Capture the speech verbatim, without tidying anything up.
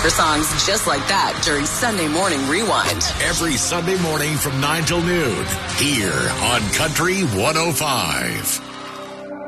for songs just like that during Sunday Morning Rewind. Every Sunday morning from nine till noon here on Country one oh five.